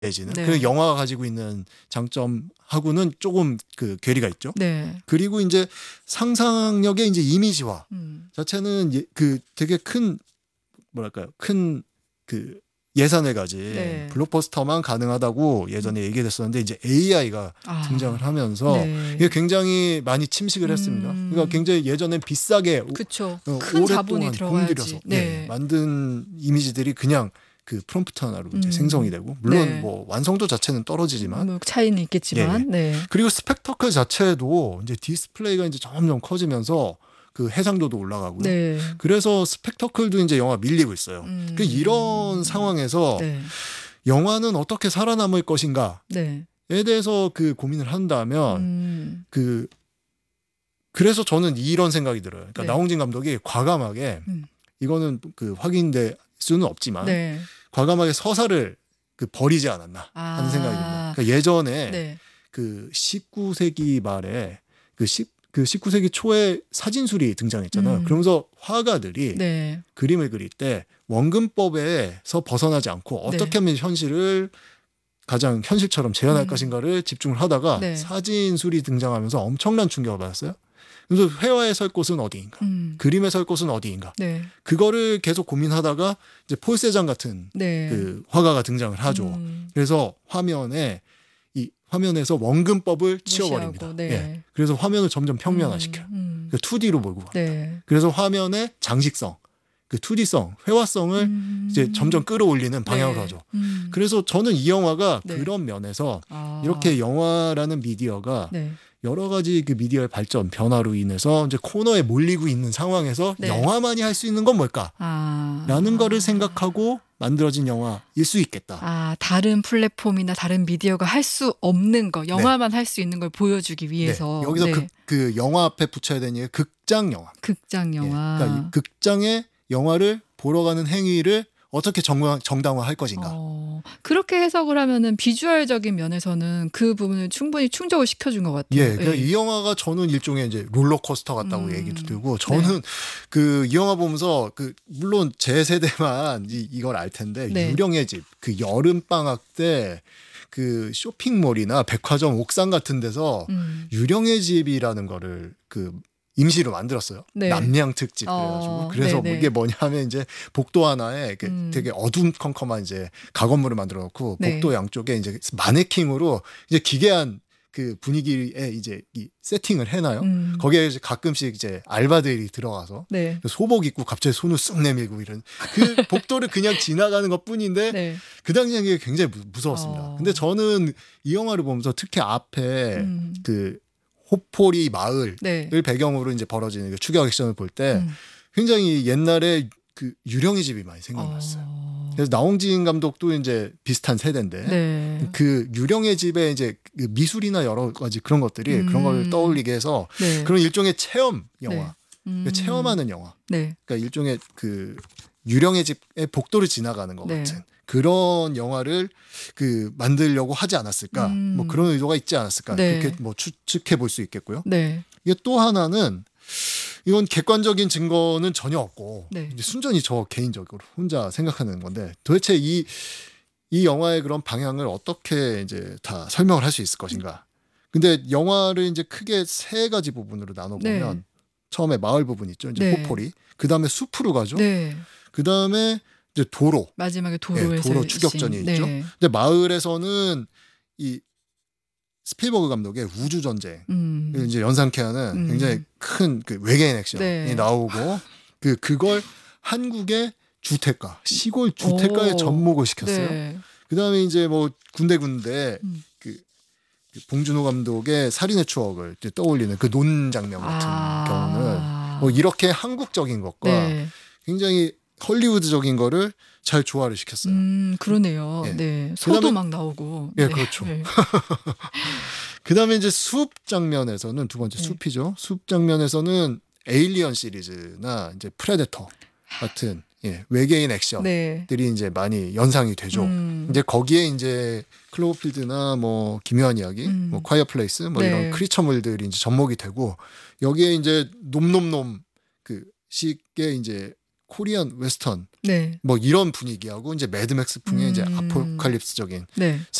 내지는 네. 그 영화가 가지고 있는 장점하고는 조금 그 괴리가 있죠. 네. 그리고 이제 상상력의 이제 이미지화 자체는 그 되게 큰 뭐랄까요? 큰 그 예산을 가진 네. 블록버스터만 가능하다고 예전에 얘기했었는데 이제 AI가 등장을 하면서 네. 이게 굉장히 많이 침식을 했습니다. 그러니까 굉장히 예전엔 비싸게 그쵸. 큰 자본이 오랫동안 들어가야지. 공들여서 네. 만든 이미지들이 그냥 그 프롬프트 하나로 이제 생성이 되고 물론 네. 뭐 완성도 자체는 떨어지지만 뭐 차이는 있겠지만. 네. 그리고 스펙터클 자체도 이제 디스플레이가 이제 점점 커지면서 그 해상도도 올라가고요. 네. 그래서 스펙터클도 이제 영화 밀리고 있어요. 그 이런 상황에서 네. 영화는 어떻게 살아남을 것인가에 네. 대해서 그 고민을 한다면 그래서 저는 이런 생각이 들어요. 그러니까 네. 나홍진 감독이 과감하게 이거는 그 확인될 수는 없지만 네. 과감하게 서사를 그 버리지 않았나 하는 생각이 듭니다. 그러니까 예전에 네. 그 19세기 말에 그 19세기 초에 사진술이 등장했잖아요. 그러면서 화가들이 네. 그림을 그릴 때 원근법에서 벗어나지 않고 어떻게 하면 현실을 가장 현실처럼 재현할 것인가를 집중을 하다가 네. 사진술이 등장하면서 엄청난 충격을 받았어요. 그래서 회화에 설 곳은 어디인가, 그림에 설 곳은 어디인가. 네. 그거를 계속 고민하다가 이제 폴 세장 같은 네. 그 화가가 등장을 하죠. 그래서 화면에서 원근법을 치워버립니다. 네. 예. 그래서 화면을 점점 평면화시켜요. 2D로 보고 갑니다. 네. 그래서 화면의 장식성, 그 2D성, 회화성을 이제 점점 끌어올리는 방향으로 네. 하죠. 그래서 저는 이 영화가 네. 그런 면에서 이렇게 영화라는 미디어가 네. 여러 가지 그 미디어의 발전, 변화로 인해서 이제 코너에 몰리고 있는 상황에서 네. 영화만이 할 수 있는 건 뭘까? 라는 거를 생각하고 만들어진 영화일 수 있겠다. 다른 플랫폼이나 다른 미디어가 할 수 없는 거, 영화만 할 수 있는 걸 보여주기 위해서. 네. 여기서 네. 그 영화 앞에 붙여야 되는 게 극장 영화. 극장 영화. 그러니까 이 극장에 영화를 보러 가는 행위를 어떻게 정당화할 것인가. 그렇게 해석을 하면은 비주얼적인 면에서는 그 부분을 충분히 충족을 시켜준 것 같아요. 예, 그러니까 이 영화가 저는 일종의 이제 롤러코스터 같다고 얘기도 들고 저는 네. 그 이 영화 보면서 그 물론 제 세대만 이걸 알 텐데 네. 유령의 집 그 여름 방학 때 그 쇼핑몰이나 백화점 옥상 같은 데서 유령의 집이라는 거를 그 임시로 만들었어요. 네. 남양 특집 그래가지고 그래서 네네. 이게 뭐냐면 이제 복도 하나에 되게 어둠컴컴한 이제 가건물을 만들어 놓고 네. 복도 양쪽에 이제 마네킹으로 이제 기괴한 그 분위기에 이제 이 세팅을 해놔요. 거기에 이제 가끔씩 이제 알바들이 들어가서 네. 소복 입고 갑자기 손을 쑥 내밀고 이런 그 복도를 그냥 지나가는 것 뿐인데 네. 그 당시에 이게 굉장히 무서웠습니다. 근데 저는 이 영화를 보면서 특히 앞에 그 호포리 마을을 네. 배경으로 이제 벌어지는 그 추격 액션을 볼 때 굉장히 옛날에 그 유령의 집이 많이 생각났어요. 그래서 나홍진 감독도 이제 비슷한 세대인데 네. 그 유령의 집에 이제 그 미술이나 여러 가지 그런 것들이 그런 걸 떠올리게 해서 네. 그런 일종의 체험 영화, 그러니까 체험하는 영화, 네. 그러니까 일종의 그 유령의 집의 복도를 지나가는 것 네. 같은 그런 영화를 그 만들려고 하지 않았을까, 뭐 그런 의도가 있지 않았을까 네. 그렇게 뭐 추측해 볼 수 있겠고요. 네. 이게 또 하나는 이건 객관적인 증거는 전혀 없고 네. 이제 순전히 저 개인적으로 혼자 생각하는 건데 도대체 이 영화의 그런 방향을 어떻게 이제 다 설명을 할 수 있을 것인가. 근데 영화를 이제 크게 세 가지 부분으로 나눠보면 네. 처음에 마을 부분 있죠. 이제 네. 호포리. 그 다음에 숲으로 가죠. 네. 그 다음에 이제 도로. 마지막에 예, 도로에서 도로 추격전이 있죠. 네. 근데 마을에서는 이 스필버그 감독의 우주 전쟁 이제 연상케 하는 굉장히 큰 그 외계인 액션이 네. 나오고 그걸 한국의 주택가 시골 주택가에 접목을 시켰어요. 네. 그다음에 이제 뭐 군데 그 봉준호 감독의 살인의 추억을 이제 떠올리는 그 논 장면 같은 경우는 뭐 이렇게 한국적인 것과 네. 굉장히 헐리우드적인 거를 잘 조화를 시켰어요. 그러네요. 예. 네. 소도 그다음에 막 나오고. 예, 네. 그렇죠. 네. 그다음에 이제 숲 장면에서는 두 번째 네. 숲이죠. 숲 장면에서는 에일리언 시리즈나 이제 프레데터 같은 외계인 액션들이 네. 이제 많이 연상이 되죠. 이제 거기에 이제 클로버필드나 뭐 기묘한 이야기, 뭐 콰이어 플레이스 뭐 네. 이런 크리처물들이 이제 접목이 되고 여기에 이제 놈놈놈 그 식의 이제 코리안 웨스턴 네. 뭐 이런 분위기하고 이제 매드맥스풍의 이제 음. 아포칼립스적인 네.